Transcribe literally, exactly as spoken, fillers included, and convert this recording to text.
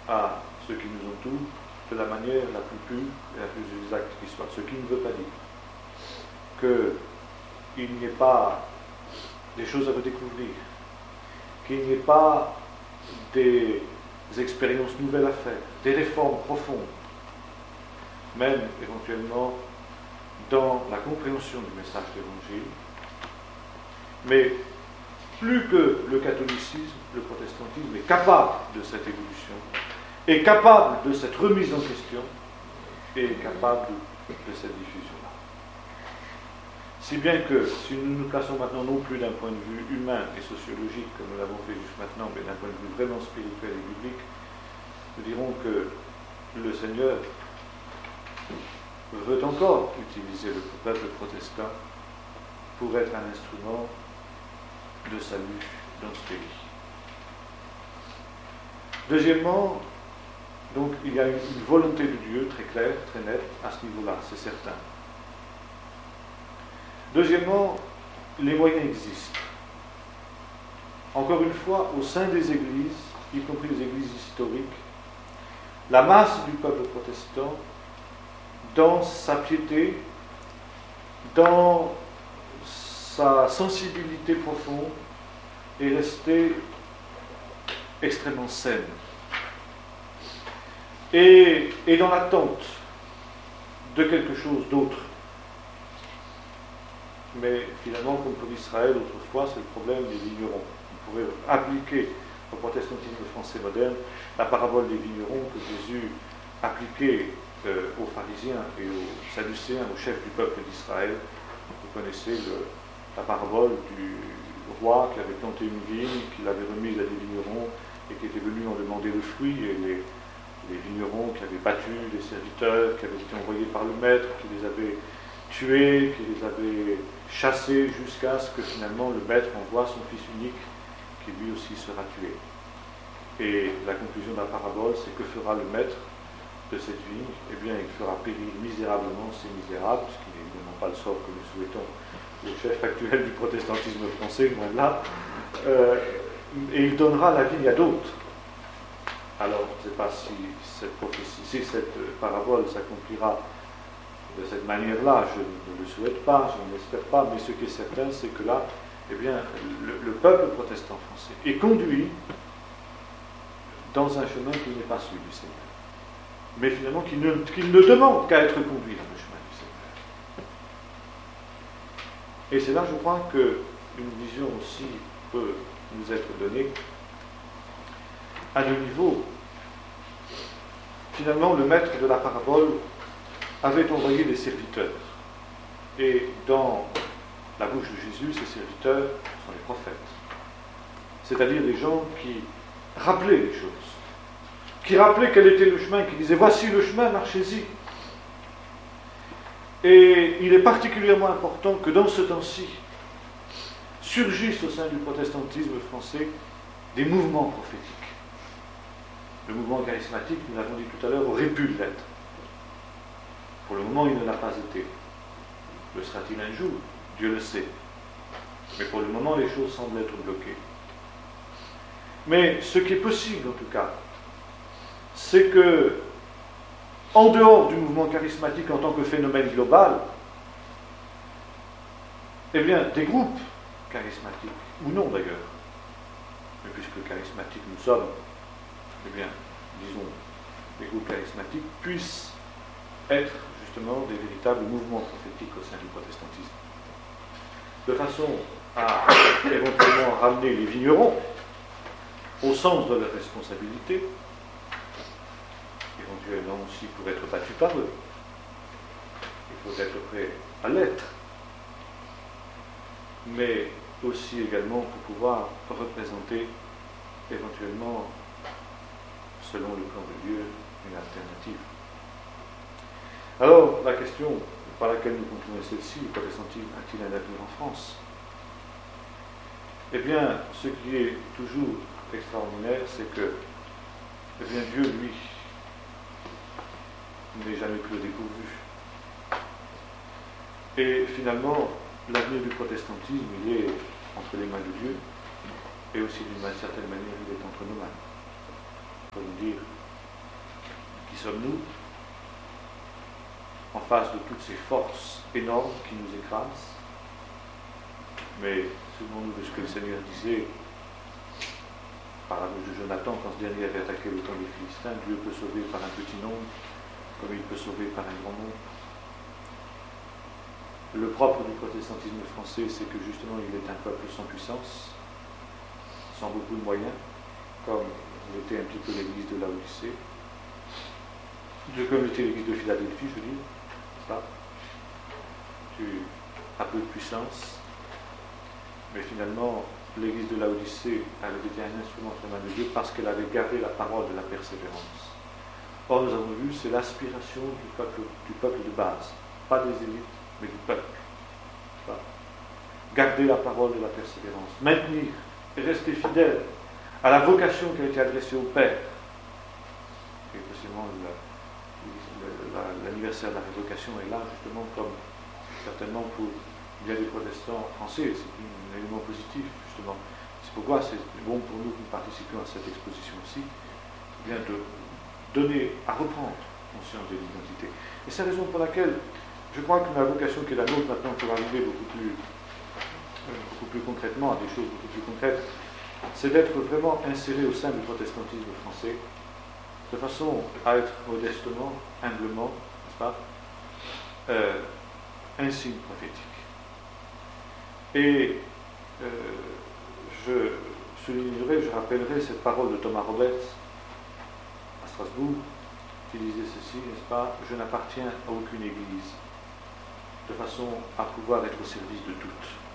à ceux qui nous entourent de la manière la plus pure et la plus exacte qui soit. Ce qui ne veut pas dire qu'il n'y ait pas des choses à redécouvrir, qu'il n'y ait pas des expériences nouvelles à faire, des réformes profondes, même éventuellement dans la compréhension du message de l'Évangile. Mais plus que le catholicisme, le protestantisme est capable de cette évolution, est capable de cette remise en question, et est capable de cette diffusion-là. Si bien que, si nous nous plaçons maintenant non plus d'un point de vue humain et sociologique, comme nous l'avons fait jusqu'à maintenant, mais d'un point de vue vraiment spirituel et biblique, nous dirons que le Seigneur veut encore utiliser le peuple protestant pour être un instrument de salut dans ce pays. Deuxièmement, donc, il y a une, une volonté de Dieu très claire, très nette, à ce niveau-là, c'est certain. Deuxièmement, les moyens existent. Encore une fois, au sein des églises, y compris les églises historiques, la masse du peuple protestant, dans sa piété, dans sa sensibilité profonde, est restée extrêmement saine. Et, et dans l'attente de quelque chose d'autre. Mais finalement, comme pour Israël autrefois, c'est le problème des vignerons. On pourrait appliquer au protestantisme français moderne la parabole des vignerons que Jésus appliquait euh, aux pharisiens et aux sadducéens, aux chefs du peuple d'Israël. Vous connaissez le, la parabole du roi qui avait planté une vigne, qui l'avait remise à des vignerons et qui était venu en demander le fruit, et les les vignerons qui avaient battu les serviteurs, qui avaient été envoyés par le maître, qui les avaient tués, qui les avaient chassés jusqu'à ce que finalement le maître envoie son fils unique, qui lui aussi sera tué. Et la conclusion de la parabole, c'est que fera le maître de cette vigne? Eh bien, il fera périr misérablement ces misérables, ce qui n'est évidemment pas le sort que nous souhaitons au chef actuel du protestantisme français, loin de là, euh, et il donnera la vigne à d'autres. Alors, je ne sais pas si cette prophétie, si cette parabole s'accomplira de cette manière-là, je ne le souhaite pas, je ne l'espère pas, mais ce qui est certain, c'est que là, eh bien, le, le peuple protestant français est conduit dans un chemin qui n'est pas celui du Seigneur, mais finalement qui ne, qui ne demande qu'à être conduit dans le chemin du Seigneur. Et c'est là, je crois, qu'une vision aussi peut nous être donnée à deux niveaux. Finalement, le maître de la parabole avait envoyé des serviteurs. Et dans la bouche de Jésus, ces serviteurs sont les prophètes. C'est-à-dire des gens qui rappelaient les choses, qui rappelaient quel était le chemin, qui disaient « Voici le chemin, marchez-y ». Et il est particulièrement important que dans ce temps-ci, surgissent au sein du protestantisme français des mouvements prophétiques. Le mouvement charismatique, nous l'avons dit tout à l'heure, aurait pu l'être. Pour le moment, il ne l'a pas été. Le sera-t-il un jour? Dieu le sait. Mais pour le moment, les choses semblent être bloquées. Mais ce qui est possible, en tout cas, c'est que, en dehors du mouvement charismatique en tant que phénomène global, eh bien, des groupes charismatiques, ou non d'ailleurs, mais puisque charismatiques nous sommes, eh bien, disons, les groupes charismatiques puissent être justement des véritables mouvements prophétiques au sein du protestantisme. De façon à éventuellement ramener les vignerons au sens de leur responsabilité, éventuellement aussi pour être battus par eux. Il faut être prêt à l'être, mais aussi également pour pouvoir représenter éventuellement, selon le plan de Dieu, une alternative. Alors, la question par laquelle nous continuons celle-ci, le protestantisme a-t-il un avenir en France? Eh bien, ce qui est toujours extraordinaire, c'est que eh bien, Dieu, lui, n'est jamais plus au dépourvu. Et finalement, l'avenir du protestantisme, il est entre les mains de Dieu, et aussi d'une certaine manière, il est entre nos mains. On peut nous dire, sommes-nous en face de toutes ces forces énormes qui nous écrasent? Mais souvenons-nous de ce que le Seigneur disait par la bouche de Jonathan quand ce dernier avait attaqué le camp des Philistins. Dieu peut sauver par un petit nombre comme il peut sauver par un grand nombre. Le propre du protestantisme français, c'est que justement il est un peuple sans puissance, sans beaucoup de moyens, comme l'était un petit peu l'église de Laodicée, comme l'était l'église de Philadelphie, je veux dire. Ça. Tu as peu de puissance, mais finalement l'église de Laodicée avait été un instrument entre les mains de Dieu parce qu'elle avait gardé la parole de la persévérance. Or, nous avons vu, c'est l'aspiration du peuple, du peuple de base, pas des élites, mais du peuple. Garder la parole de la persévérance, maintenir et rester fidèle à la vocation qui a été adressée au Père. Et possiblement l'anniversaire de la révocation est là, justement, comme certainement pour bien des protestants français, c'est un élément positif, justement. C'est pourquoi c'est bon pour nous que nous participions à cette exposition aussi, bien de donner, à reprendre conscience de l'identité. Et c'est la raison pour laquelle je crois que la vocation qui est la nôtre maintenant pour arriver beaucoup plus, euh, beaucoup plus concrètement à des choses beaucoup plus concrètes, c'est d'être vraiment inséré au sein du protestantisme français, de façon à être modestement, humblement, n'est-ce pas, euh, un signe prophétique. Et euh, je soulignerai, je rappellerai cette parole de Thomas Roberts à Strasbourg, qui disait ceci, n'est-ce pas, je n'appartiens à aucune église, de façon à pouvoir être au service de toutes.